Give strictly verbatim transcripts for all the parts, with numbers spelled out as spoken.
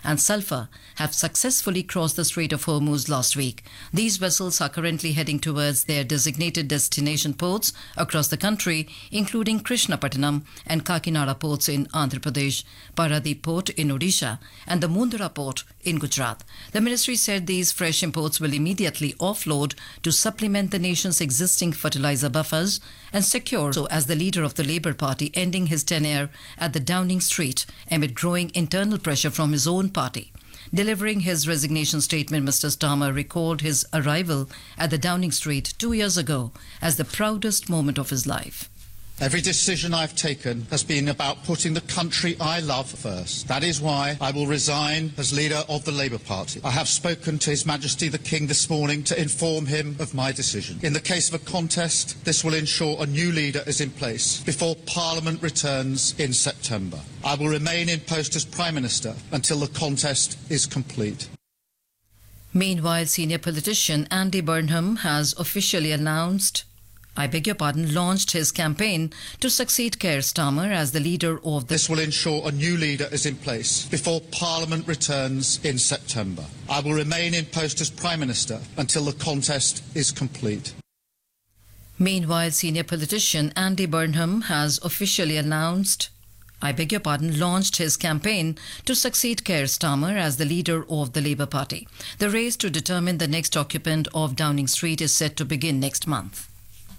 and sulfur have successfully crossed the Strait of Hormuz last week. These vessels are currently heading towards their designated destination ports across the country, including Krishnapatnam and Kakinada ports in Andhra Pradesh, Paradip port in Odisha, and the Mundra port in Gujarat. The ministry said these fresh imports will immediately offload to supplement the nation's existing fertilizer buffers and secure so as the leader of the Labour Party ending his tenure at the Downing Street amid growing internal pressure from his own party. Delivering his resignation statement, Mister Starmer recalled his arrival at the Downing Street two years ago as the proudest moment of his life. Every decision I've taken has been about putting the country I love first. That is why I will resign as leader of the Labour Party. I have spoken to His Majesty the King this morning to inform him of my decision. In the case of a contest, this will ensure a new leader is in place before Parliament returns in September. I will remain in post as Prime Minister until the contest is complete. Meanwhile, senior politician Andy Burnham has officially announced I beg your pardon, launched his campaign to succeed Keir Starmer as the leader of the... This will ensure a new leader is in place before Parliament returns in September. I will remain in post as Prime Minister until the contest is complete. Meanwhile, senior politician Andy Burnham has officially announced I beg your pardon, launched his campaign to succeed Keir Starmer as the leader of the Labour Party. The race to determine the next occupant of Downing Street is set to begin next month.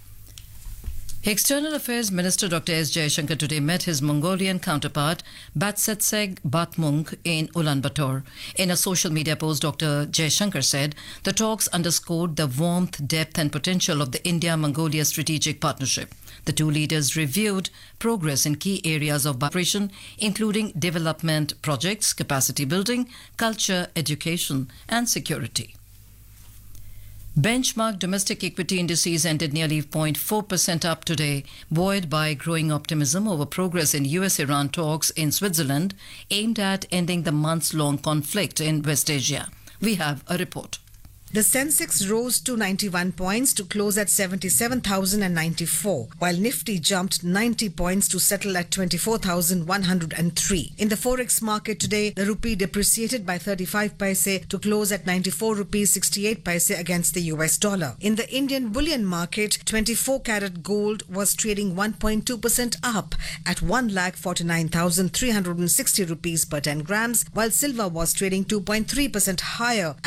External Affairs Minister Doctor S. Jaishankar today met his Mongolian counterpart Batsetseg Batmung in Ulaanbaatar. In a social media post, Doctor Jaishankar said the talks underscored the warmth, depth and potential of the India-Mongolia strategic partnership. The two leaders reviewed progress in key areas of cooperation, including development projects, capacity building, culture, education and security. Benchmark domestic equity indices ended nearly zero point four percent up today, buoyed by growing optimism over progress in U S Iran talks in Switzerland aimed at ending the months-long conflict in West Asia. We have a report. The Sensex rose to ninety-one points to close at seventy-seven thousand ninety-four, while Nifty jumped ninety points to settle at twenty-four thousand one hundred three. In the Forex market today, the rupee depreciated by thirty-five paise to close at ninety-four rupees sixty-eight paise against the U S dollar. In the Indian bullion market, twenty-four carat gold was trading one point two percent up at one lakh forty-nine thousand three hundred sixty rupees per ten grams, while silver was trading two point three percent higher